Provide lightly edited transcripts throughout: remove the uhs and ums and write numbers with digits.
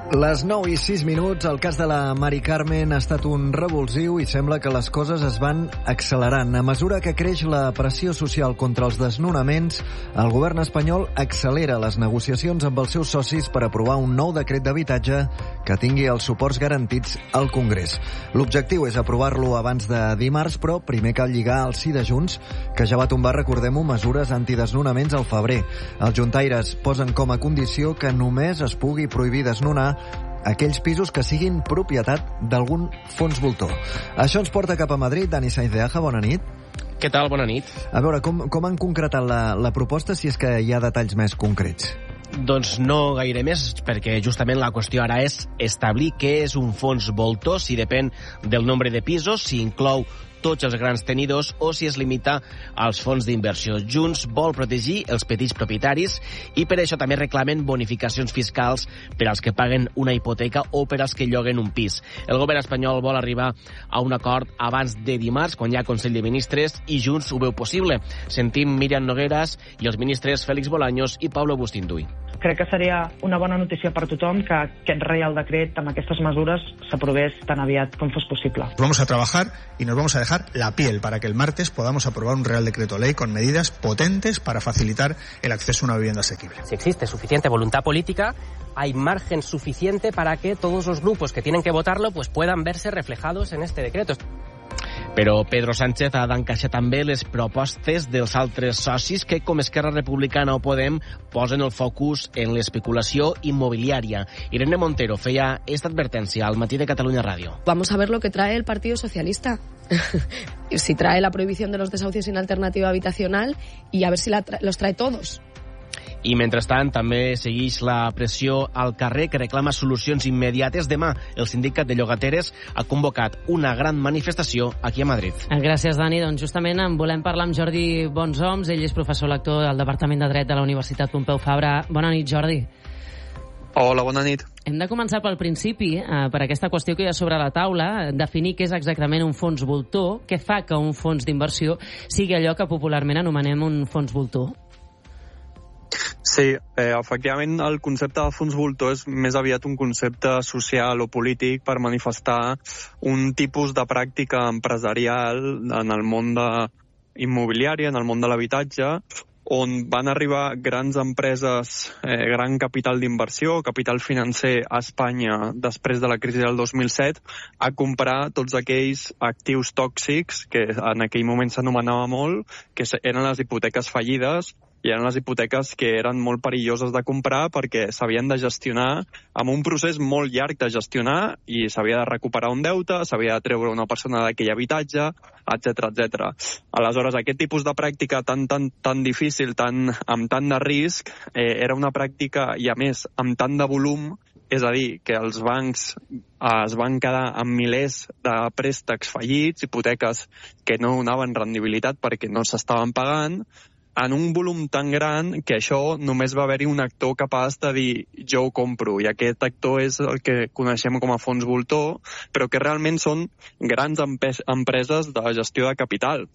Les 9 i 6 minuts, el cas de la Mari Carmen ha estat un revulsiu i sembla que les coses es van accelerant. A mesura que creix la pressió social contra els desnonaments, el govern espanyol accelera les negociacions amb els seus socis per aprovar un nou decret d'habitatge que tingui els suports garantits al Congrés. L'objectiu és aprovar-lo abans de dimarts, però primer cal lligar el sí de Junts, que ja va tombar, recordem-ho, mesures antidesnonaments al febrer. Els juntaires posen com a condició que només es pugui prohibir desnonar aquells pisos que siguin propietat d'algun fons voltor. Això ens porta cap a Madrid. Dani Sainz de Aja, bona nit. Què tal? Bona nit. A veure, com han concretat la proposta, si és que hi ha detalls més concrets? Doncs no gaire més, perquè justament la qüestió ara és establir què és un fons voltor, si depèn del nombre de pisos, si inclou tots els grans tenidors o si es limita als fons d'inversió. Junts vol protegir els petits propietaris i per això també reclamen bonificacions fiscals per als que paguen una hipoteca o per als que lloguen un pis. El govern espanyol vol arribar a un acord abans de dimarts, quan hi ha Consell de Ministres, i Junts ho veu possible. Sentim Míriam Nogueras i els ministres Félix Bolaños i Pablo Bustinduy. Crec que seria una bona notícia per tothom que aquest Reial Decret amb aquestes mesures s'aprovés tan aviat com fos possible. Vamos a trabajar y nos vamos a dejar la piel para que el martes podamos aprobar un Real Decreto Ley con medidas potentes para facilitar el acceso a una vivienda asequible. Si existe suficiente voluntad política, hay margen suficiente para que todos los grupos que tienen que votarlo pues puedan verse reflejados en este decreto. Però Pedro Sánchez ha d'encaixar també les propostes dels altres socis que, com Esquerra Republicana o Podem, posen el focus en l'especulació immobiliària. Irene Montero feia esta advertència al Matí de Catalunya Ràdio. Vamos a ver lo que trae el Partido Socialista. Si trae la prohibición de los desahucios sin alternativa habitacional y a ver si los trae todos. I, mentrestant, també segueix la pressió al carrer que reclama solucions immediates. Demà, el sindicat de llogateres ha convocat una gran manifestació aquí a Madrid. Gràcies, Dani. Doncs justament en volem parlar amb Jordi Bonsoms. Ell és professor lector del Departament de Dret de la Universitat Pompeu Fabra. Bona nit, Jordi. Hola, bona nit. Hem de començar pel principi, per aquesta qüestió que hi ha sobre la taula, definir què és exactament un fons voltor, què fa que un fons d'inversió sigui allò que popularment anomenem un fons voltor. Sí, efectivament el concepte de fons voltor és més aviat un concepte social o polític per manifestar un tipus de pràctica empresarial en el món immobiliari, en el món de l'habitatge, on van arribar grans empreses, gran capital d'inversió, capital financer a Espanya després de la crisi del 2007, a comprar tots aquells actius tòxics que en aquell moment s'anomenava molt, que eren les hipoteques fallides, i eren les hipoteques que eren molt perilloses de comprar perquè s'havien de gestionar amb un procés molt llarg de gestionar i s'havia de recuperar un deute, s'havia de treure una persona d'aquell habitatge, etc. Aleshores, aquest tipus de pràctica tan difícil, amb tant de risc, era una pràctica, i a més, amb tant de volum, és a dir, que els bancs es van quedar amb milers de préstecs fallits, hipoteques que no donaven rendibilitat perquè no s'estaven pagant, en un volum tan gran que això només va haver-hi un actor capaç de dir jo ho compro, i aquest actor és el que coneixem com a fons voltor, però que realment són grans empreses de gestió de capital.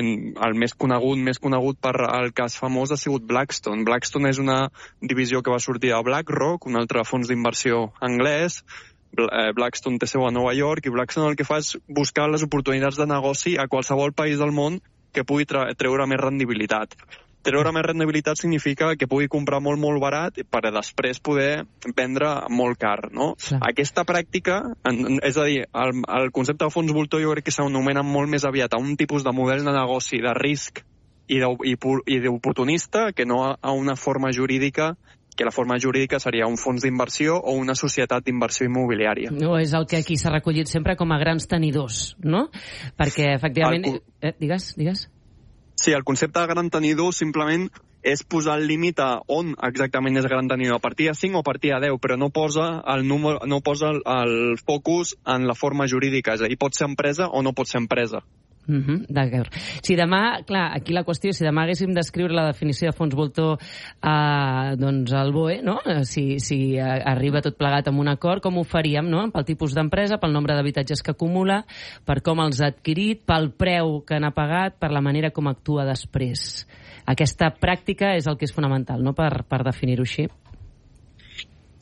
El més conegut per el cas famós ha sigut Blackstone. Blackstone és una divisió que va sortir de BlackRock, un altre fons d'inversió anglès. Blackstone té seu a Nova York, i Blackstone el que fa és buscar les oportunitats de negoci a qualsevol país del món que pugui treure més rendibilitat. Treure més rendibilitat significa que pugui comprar molt, molt barat per després poder vendre molt car, no? Sí. Aquesta pràctica, és a dir, el concepte de fons voltor jo crec que s'anomena molt més aviat a un tipus de model de negoci de risc i d'oportunista que no a una forma jurídica, que la forma jurídica seria un fons d'inversió o una societat d'inversió immobiliària. No, és el que aquí s'ha recollit sempre com a grans tenidors, no? Perquè, efectivament... Digues. Sí, el concepte de gran tenidor simplement és posar el límit a on exactament és gran tenidor, a partir de 5 o a partir de 10, però no posa el focus en la forma jurídica, és a dir, pot ser empresa o no pot ser empresa. D'acord. Si demà, clar, aquí la qüestió, si demà haguéssim d'escriure la definició de fons voltor doncs al BOE, no? Si arriba tot plegat amb un acord, com ho faríem, no? Pel tipus d'empresa, pel nombre d'habitatges que acumula, per com els ha adquirit, pel preu que n'ha pagat, per la manera com actua després. Aquesta pràctica és el que és fonamental, no?, per definir-ho així.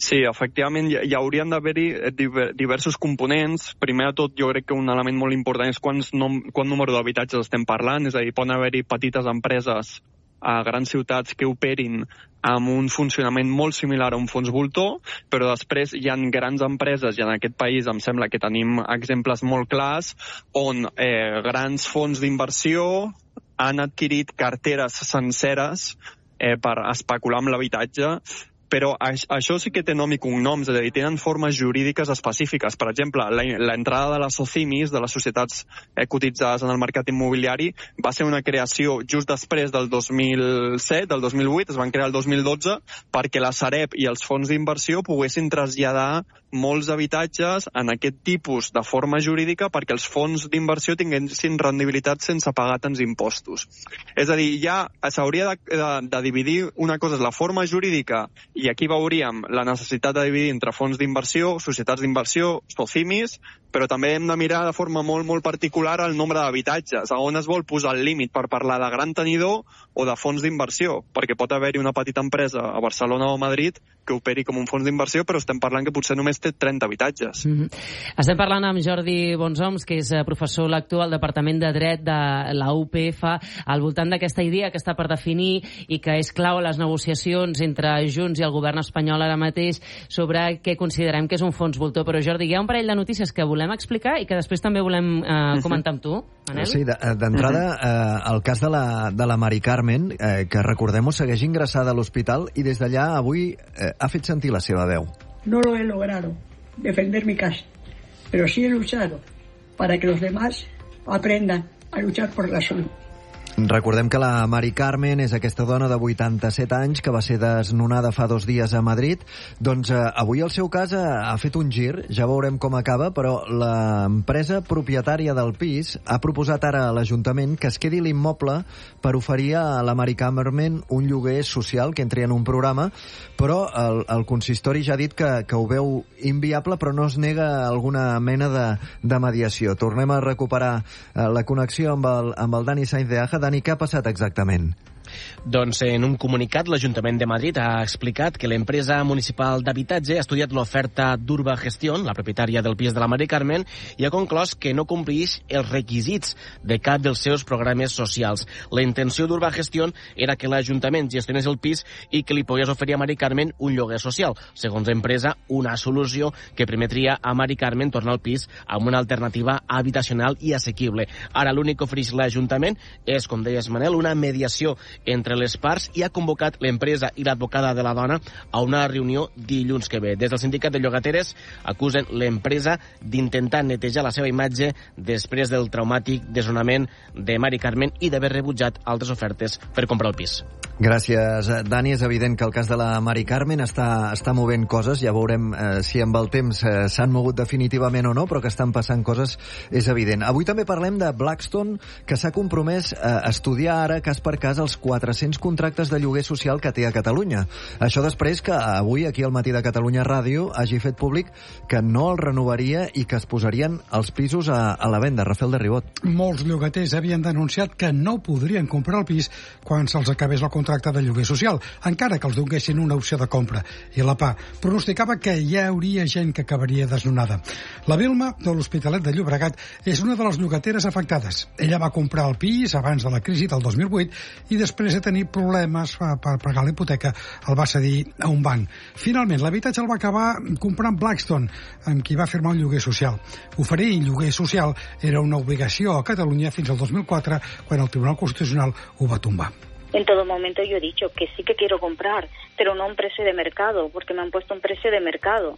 Sí, efectivament, hi haurien d'haver-hi diversos components. Primer de tot, jo crec que un element molt important és quant número d'habitatges estem parlant, és a dir, poden haver-hi petites empreses a grans ciutats que operin amb un funcionament molt similar a un fons voltor, però després hi ha grans empreses, i en aquest país em sembla que tenim exemples molt clars, on grans fons d'inversió han adquirit carteres senceres per especular amb l'habitatge, però això sí que té nom i cognoms, és a dir, tenen formes jurídiques específiques. Per exemple, l'entrada de les SOCIMIs, de les societats cotitzades en el mercat immobiliari, va ser una creació just després del 2007, del 2008, es van crear el 2012, perquè la Sareb i els fons d'inversió poguessin traslladar molts habitatges en aquest tipus de forma jurídica perquè els fons d'inversió tinguessin rendibilitat sense pagar tants impostos. És a dir, ja s'hauria de dividir, una cosa és la forma jurídica, i aquí veuríem la necessitat de dividir entre fons d'inversió, societats d'inversió, SOCIMIs, però també hem de mirar de forma molt, molt particular el nombre d'habitatges, a on es vol posar el límit per parlar de gran tenidor o de fons d'inversió, perquè pot haver-hi una petita empresa a Barcelona o a Madrid que operi com un fons d'inversió, però estem parlant que potser només té 30 habitatges. Estem parlant amb Jordi Bonsoms, que és professor lector al Departament de Dret de la UPF, al voltant d'aquesta idea que està per definir i que és clau a les negociacions entre Junts i el govern espanyol ara mateix sobre què considerem que és un fons voltor. Però Jordi, hi ha un parell de notícies que volem explicar i que després també volem comentar amb tu, Manel. Sí, d'entrada, el cas de la Mari Carmen, que recordem-ho, segueix ingressada a l'hospital i des d'allà avui ha fet sentir la seva veu. No lo he logrado defender mi casa, pero sí he luchado para que los demás aprendan a luchar por la salud. Recordem que la Mari Carmen és aquesta dona de 87 anys que va ser desnonada fa 2 dies a Madrid. Doncs avui el seu cas ha fet un gir, ja veurem com acaba, però l'empresa propietària del pis ha proposat ara a l'Ajuntament que es quedi l'immoble per oferir a la Mari Carmen un lloguer social, que entri en un programa, però el consistori ja ha dit que ho veu inviable, però no es nega alguna mena de mediació. Tornem a recuperar la connexió amb el Dani Sainz de Aja. Dani, què ha passat exactament? Doncs en un comunicat l'Ajuntament de Madrid ha explicat que l'empresa municipal d'habitatge ha estudiat l'oferta d'Urba Gestión, la propietària del pis de la Mari Carmen, i ha conclòs que no compleix els requisits de cap dels seus programes socials. La intenció d'Urba Gestión era que l'Ajuntament gestionés el pis i que li pogués oferir a Mari Carmen un lloguer social. Segons l'empresa, una solució que permetria a Mari Carmen tornar al pis amb una alternativa habitacional i assequible. Ara l'únic que ofereix l'Ajuntament és, com deies, Manel, una mediació entre les parts i ha convocat l'empresa i l'advocada de la dona a una reunió dilluns que ve. Des del sindicat de llogateres acusen l'empresa d'intentar netejar la seva imatge després del traumàtic desnonament de Mari Carmen i d'haver rebutjat altres ofertes per comprar el pis. Gràcies, Dani. És evident que el cas de la Mari Carmen està movent coses. Ja veurem si amb el temps s'han mogut definitivament o no, però que estan passant coses és evident. Avui també parlem de Blackstone, que s'ha compromès a estudiar ara cas per cas els 400 contractes de lloguer social que té a Catalunya. Això després que avui aquí al Matí de Catalunya Ràdio hagi fet públic que no el renovaria i que es posarien els pisos a la venda. Rafael de Ribot. Molts llogaters havien denunciat que no podrien comprar el pis quan se'ls acabés el contracte de lloguer social, encara que els donessin una opció de compra. I la PA pronosticava que hi hauria gent que acabaria desnonada. La Vilma, de l'Hospitalet de Llobregat, és una de les llogateres afectades. Ella va comprar el pis abans de la crisi del 2008 i després de tenir problemes per pagar la hipoteca el va cedir a un banc. Finalment, l'habitatge el va acabar comprant Blackstone, amb qui va firmar un lloguer social. Oferir lloguer social era una obligació a Catalunya fins al 2004, quan el Tribunal Constitucional ho va tombar. En todo momento yo he dicho que sí que quiero comprar, pero no un precio de mercado, porque me han puesto un precio de mercado,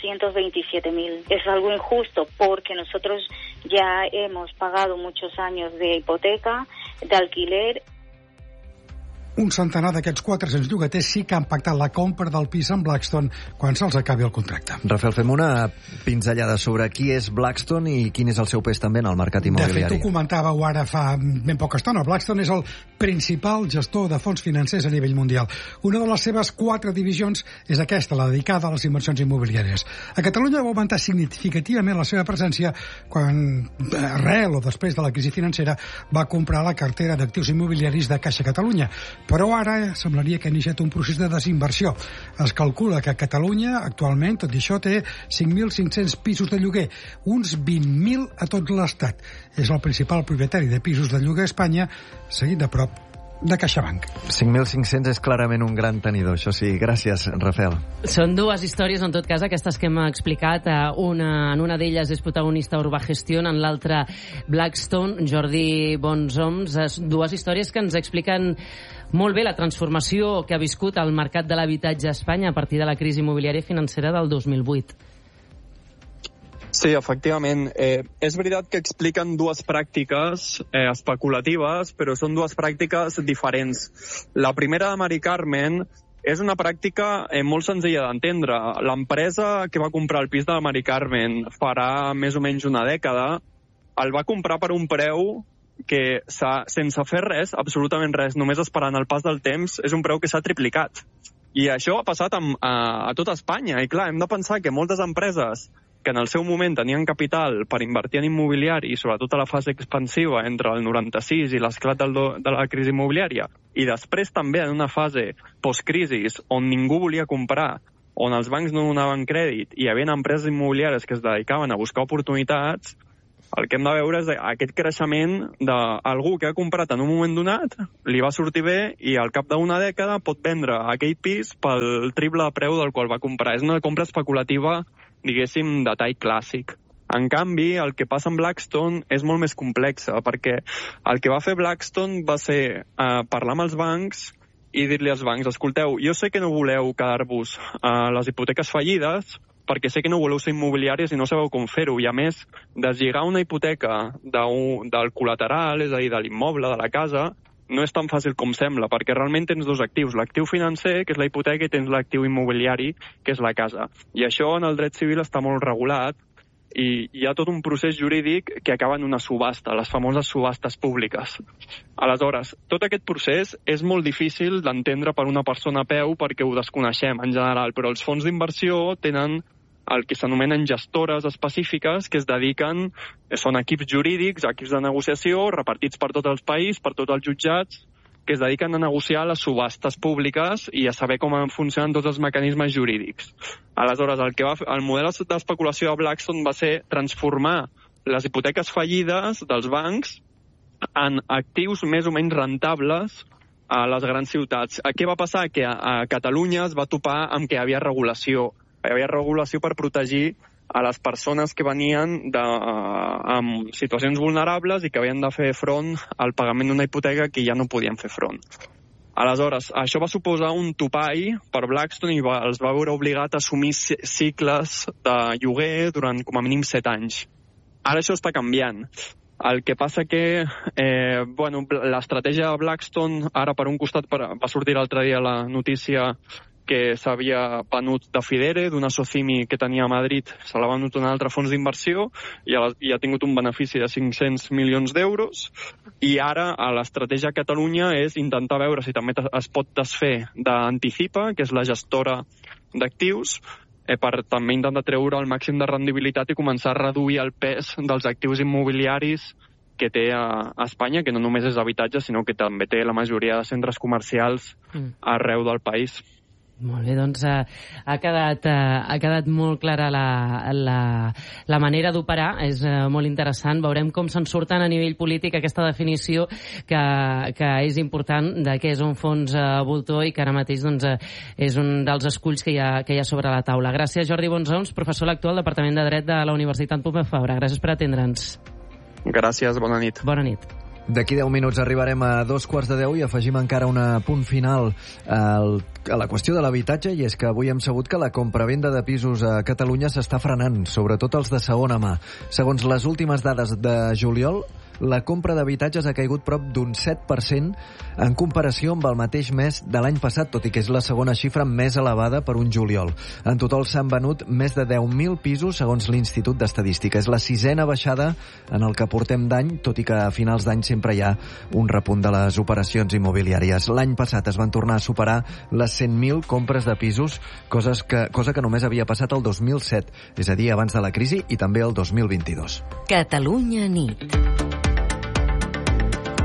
227.000. Es algo injusto, porque nosotros ya hemos pagado muchos años de hipoteca, de alquiler. Un centenar d'aquests 400 llogaters sí que han pactat la compra del pis amb Blackstone quan se'ls acabi el contracte. Rafael, fem una pinzellada sobre qui és Blackstone i quin és el seu pes també en el mercat immobiliari. De fet, ho comentàveu ara fa ben poca estona. Blackstone és el principal gestor de fons financers a nivell mundial. Una de les seves 4 divisions és aquesta, la dedicada a les inversions immobiliàries. A Catalunya va augmentar significativament la seva presència quan, arrel o després de la crisi financera, va comprar la cartera d'actius immobiliaris de Caixa Catalunya. Però ara semblaria que ha iniciat un procés de desinversió. Es calcula que Catalunya actualment, tot i això, té 5.500 pisos de lloguer, uns 20.000 a tot l'Estat. És el principal propietari de pisos de lloguer a Espanya, seguit de prop de CaixaBank. 5.500 és clarament un gran tenidor, això sí. Gràcies, Rafael. Són dues històries, en tot cas, aquestes que hem explicat. En una d'elles és protagonista Urbagestión, en l'altra Blackstone, Jordi Bonsoms. Dues històries que ens expliquen molt bé la transformació que ha viscut el mercat de l'habitatge a Espanya a partir de la crisi immobiliària i financera del 2008. Sí, efectivament. És veritat que expliquen dues pràctiques especulatives, però són dues pràctiques diferents. La primera de Mari Carmen és una pràctica molt senzilla d'entendre. L'empresa que va comprar el pis de la Mari Carmen farà més o menys una dècada el va comprar per un preu que, sense fer res, absolutament res, només esperant el pas del temps, és un preu que s'ha triplicat. I això ha passat a tot Espanya. I clar, hem de pensar que moltes empreses que en el seu moment tenien capital per invertir en immobiliari, sobretot a la fase expansiva entre el 96 i l'esclat de la crisi immobiliària, i després també en una fase post-crisis on ningú volia comprar, on els bancs no donaven crèdit i hi havia empreses immobiliàries que es dedicaven a buscar oportunitats, el que hem de veure és aquest creixement d'algú que ha comprat en un moment donat, li va sortir bé i al cap d'una dècada pot vendre aquell pis pel triple de preu del qual va comprar. És una compra especulativa, diguéssim, de tall clàssic. En canvi, el que passa amb Blackstone és molt més complex, perquè el que va fer Blackstone va ser parlar amb els bancs i dir-li als bancs, escolteu, jo sé que no voleu quedar-vos a les hipoteques fallides, perquè sé que no voleu ser immobiliàries i no sabeu com fer-ho, i a més, deslligar una hipoteca del col·lateral, és a dir, de l'immoble, de la casa, no és tan fàcil com sembla, perquè realment tens dos actius, l'actiu financer, que és la hipoteca, i tens l'actiu immobiliari, que és la casa. I això en el dret civil està molt regulat, i hi ha tot un procés jurídic que acaba en una subhasta, les famoses subhastes públiques. Aleshores, tot aquest procés és molt difícil d'entendre per una persona a peu perquè ho desconeixem en general, però els fons d'inversió tenen el que s'anomenen gestores específiques que es dediquen, són equips jurídics, equips de negociació, repartits per tot el país, per tots els jutjats, que es dediquen a negociar les subhastes públiques i a saber com funcionen tots els mecanismes jurídics. Aleshores, el model d'especulació de Blackstone va ser transformar les hipoteques fallides dels bancs en actius més o menys rentables a les grans ciutats. Què va passar? Que a Catalunya es va topar amb que hi havia regulació. Hi havia regulació per protegir a les persones que venien amb situacions vulnerables i que havien de fer front al pagament d'una hipoteca que ja no podien fer front. Aleshores, això va suposar un topall per Blackstone i els va veure obligat a assumir cicles de lloguer durant com a mínim 7 anys. Ara això està canviant. El que passa que l'estratègia de Blackstone, ara per un costat va sortir l'altre dia la notícia que s'havia venut de Fidere, d'una Socimi que tenia a Madrid, se l'ha venut un altre fons d'inversió i ha tingut un benefici de 500 milions d'euros, i ara l'estratègia a Catalunya és intentar veure si també es pot desfer d'Anticipa, que és la gestora d'actius, per també intentar treure el màxim de rendibilitat i començar a reduir el pes dels actius immobiliaris que té a Espanya, que no només és habitatge, sinó que també té la majoria de centres comercials arreu del país. Molt bé, doncs ha quedat molt clara la manera d'operar, és molt interessant. Veurem com se'n surten a nivell polític aquesta definició que és important de què és un fons voltor i que ara mateix és un dels esculls que hi ha sobre la taula. Gràcies, Jordi Bonsoms, professor a l'actual Departament de Dret de la Universitat Pompeu Fabra. Gràcies per atendre'ns. Gràcies, bona nit. Bona nit. D'aquí 10 minuts arribarem a 2:15 i afegim encara un punt final a la qüestió de l'habitatge, i és que avui hem sabut que la compra-venda de pisos a Catalunya s'està frenant, sobretot els de segona mà. Segons les últimes dades de juliol, la compra d'habitatges ha caigut prop d'un 7% en comparació amb el mateix mes de l'any passat, tot i que és la segona xifra més elevada per un juliol. En total s'han venut més de 10.000 pisos, segons l'Institut d'Estadística. És la 6ena baixada en el que portem d'any, tot i que a finals d'any sempre hi ha un repunt de les operacions immobiliàries. L'any passat es van tornar a superar les 100.000 compres de pisos, cosa que només havia passat el 2007, és a dir, abans de la crisi, i també el 2022. Catalunya nit.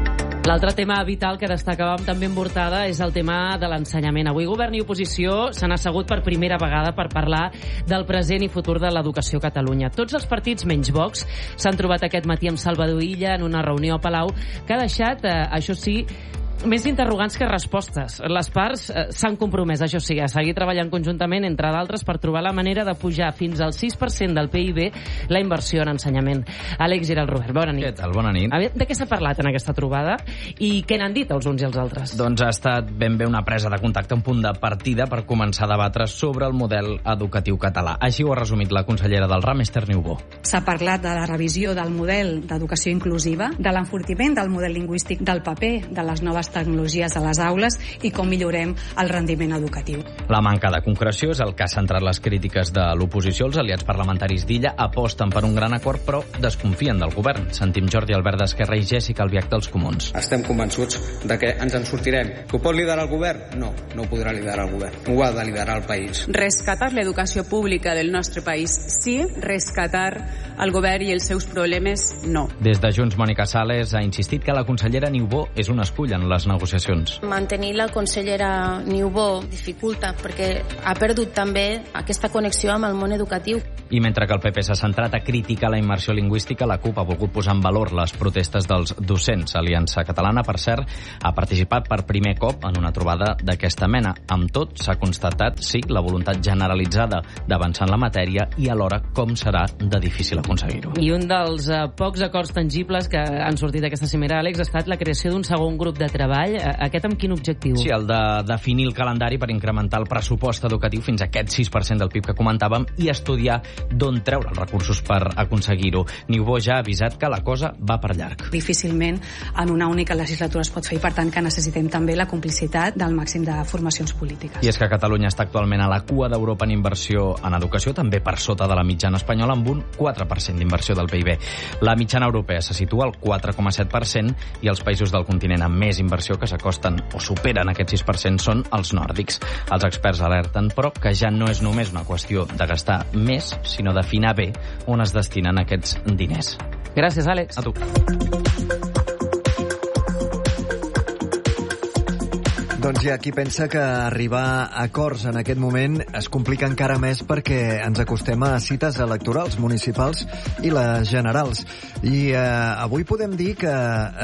L'altre tema vital que destacàvem també en portada és el tema de l'ensenyament. Avui govern i oposició s'han assegut per primera vegada per parlar del present i futur de l'educació a Catalunya. Tots els partits, menys Vox, s'han trobat aquest matí amb Salvador Illa en una reunió a Palau que ha deixat, això sí, més interrogants que respostes. Les parts s'han compromès, això sí, a seguir treballant conjuntament, entre d'altres, per trobar la manera de pujar fins al 6% del PIB la inversió en ensenyament. Àlex Giral Robert, bona nit. Què tal? Bona nit. De què s'ha parlat en aquesta trobada i què n'han dit els uns i els altres? Doncs ha estat ben bé una presa de contacte, un punt de partida per començar a debatre sobre el model educatiu català. Així ho ha resumit la consellera del RAM, Esther Niubó. S'ha parlat de la revisió del model d'educació inclusiva, de l'enfortiment del model lingüístic, del paper de les noves tecnologies a les aules i com millorem el rendiment educatiu. La manca de concreció és el que ha centrat les crítiques de l'oposició. Els aliats parlamentaris d'Illa aposten per un gran acord, però desconfien del govern. Sentim Jordi Albert d'Esquerra i Jèssica Albiach dels Comuns. Estem convençuts de que ens en sortirem. Que ho pot liderar el govern? No, no ho podrà liderar el govern. Ho ha de liderar el país. Rescatar l'educació pública del nostre país, sí. Rescatar el govern i els seus problemes, no. Des de Junts, Mònica Sales ha insistit que la consellera Niubó és un escull en les negociacions. Mantenir la consellera Niubó dificulta perquè ha perdut també aquesta connexió amb el món educatiu. I mentre que el PP s'ha centrat a criticar la immersió lingüística, la CUP ha volgut posar en valor les protestes dels docents. Aliança Catalana, per cert, ha participat per primer cop en una trobada d'aquesta mena. Amb tot, s'ha constatat, sí, la voluntat generalitzada d'avançar en la matèria i alhora com serà de difícil aconseguir-ho. I un dels pocs acords tangibles que han sortit d'aquesta cimera, Àlex, ha estat la creació d'un segon grup de treball. Aquest amb quin objectiu? Sí, el de definir el calendari per incrementar el pressupost educatiu fins a aquest 6% del PIB que comentàvem i estudiar d'on treure els recursos per aconseguir-ho. Niubó ja ha avisat que la cosa va per llarg. Difícilment en una única legislatura es pot fer i per tant que necessitem també la complicitat del màxim de formacions polítiques. I és que Catalunya està actualment a la cua d'Europa en inversió en educació, també per sota de la mitjana espanyola amb un 4% d'inversió del PIB. La mitjana europea se situa al 4,7% i els països del continent amb més inversió que s'acosten o superen aquest 6% són els nòrdics. Els experts alerten, però, que ja no és només una qüestió de gastar més, sinó d'afinar bé on es destinen aquests diners. Gràcies, Àlex. A tu. Doncs hi ha qui pensa que arribar a acords en aquest moment es complica encara més perquè ens acostem a cites electorals municipals i les generals. I avui podem dir que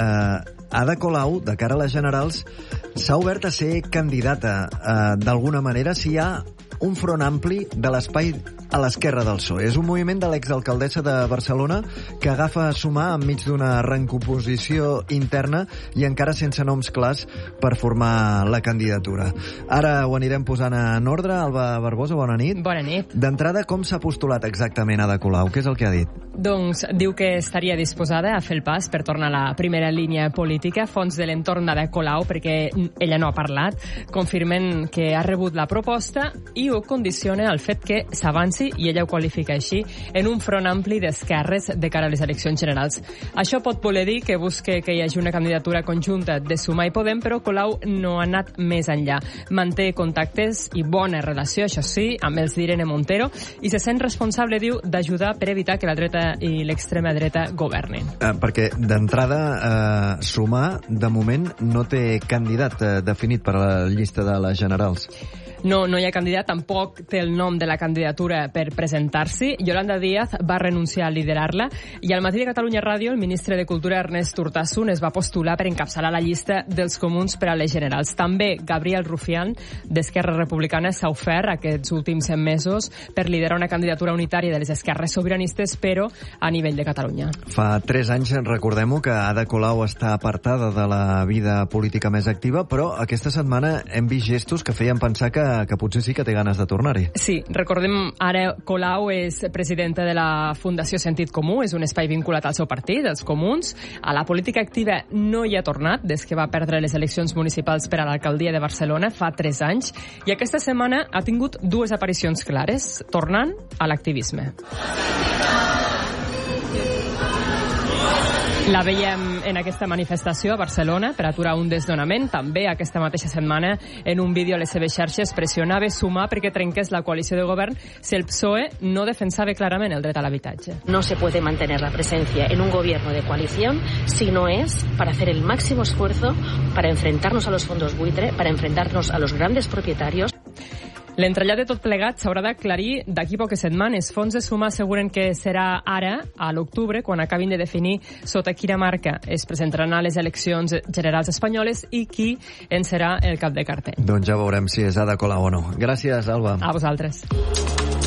Ada Colau, de cara a les generals, s'ha obert a ser candidata. D'alguna manera, si hi ha un front ampli de l'espai a l'esquerra del PSOE. És un moviment de l'exalcaldessa de Barcelona que agafa a sumar enmig d'una recomposició interna i encara sense noms clars per formar la candidatura. Ara ho anirem posant en ordre. Alba Barbosa, bona nit. Bona nit. D'entrada, com s'ha postulat exactament Ada Colau? Què és el que ha dit? Doncs diu que estaria disposada a fer el pas per tornar a la primera línia política. Fons de l'entorn d'Ada Colau, perquè ella no ha parlat, confirmen que ha rebut la proposta i ho condiciona el fet que s'avanci, i ella ho qualifica així, en un front ampli d'esquerres de cara a les eleccions generals. Això pot voler dir que busque que hi hagi una candidatura conjunta de Sumar i Podem, però Colau no ha anat més enllà. Manté contactes i bona relació, això sí, amb els d'Irene Montero, i se sent responsable, diu, d'ajudar per evitar que la dreta i l'extrema dreta governin. Perquè d'entrada Sumar, de moment, no té candidat definit per a la llista de les generals. No hi ha candidat, tampoc té el nom de la candidatura per presentar-s'hi. Yolanda Díaz va renunciar a liderar-la i al matí de Catalunya Ràdio el ministre de Cultura Ernest Urtasun es va postular per encapçalar la llista dels comuns per a les generals. També Gabriel Rufián, d'Esquerra Republicana, s'ha ofert aquests últims mesos per liderar una candidatura unitària de les esquerres sobiranistes, però a nivell de Catalunya. Fa 3 anys, recordem-ho, que Ada Colau està apartada de la vida política més activa, però aquesta setmana hem vist gestos que feien pensar que potser sí que té ganes de tornar-hi. Sí, recordem, ara Colau és presidenta de la Fundació Sentit Comú, és un espai vinculat al seu partit, els Comuns. A la política activa no hi ha tornat des que va perdre les eleccions municipals per a l'alcaldia de Barcelona fa 3 anys, i aquesta setmana ha tingut 2 aparicions clares, tornant a l'activisme. La veiem en aquesta manifestació a Barcelona per aturar un desnonament. També aquesta mateixa setmana, en un vídeo a les seves xarxes, pressionava Sumar perquè trenqués la coalició de govern si el PSOE no defensava clarament el dret a l'habitatge. No se puede mantener la presencia en un gobierno de coalición si no es para hacer el máximo esfuerzo para enfrentarnos a los fondos buitre, para enfrentarnos a los grandes propietarios. L'entrellat de tot plegat s'haurà d'aclarir d'aquí poques setmanes. Fons de Sumar asseguren que serà ara, a l'octubre, quan acabin de definir sota quina marca es presentaran a les eleccions generals espanyoles i qui en serà el cap de cartell. Doncs ja veurem si és Ada Colau o no. Gràcies, Alba. A vosaltres.